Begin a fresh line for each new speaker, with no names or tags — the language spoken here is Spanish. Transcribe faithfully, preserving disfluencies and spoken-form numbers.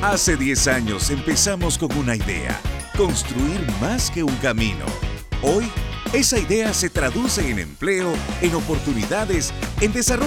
Hace diez años empezamos con una idea, construir más que un camino. Hoy, esa idea se traduce en empleo, en oportunidades, en desarrollo